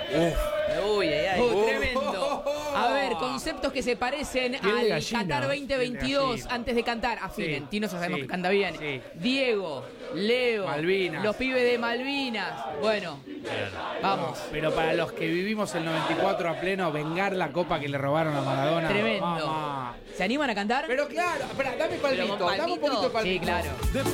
Uy, Tremendo. A ver, conceptos que se parecen Piel de al gallina. Qatar 2022. Piel de Antes de cantar, afinen. Sí, Tino sabemos sí, que canta bien. sí. Diego, Leo, Malvinas. los pibes de Malvinas. Bueno, vamos. Pero para los que vivimos el 94 a pleno, vengar la copa que le robaron a Maradona. Tremendo. Mamá. ¿Se animan a cantar? Pero claro, espera, dame Pero con palmito, dame un palmito. poquito de palmito. Sí, claro.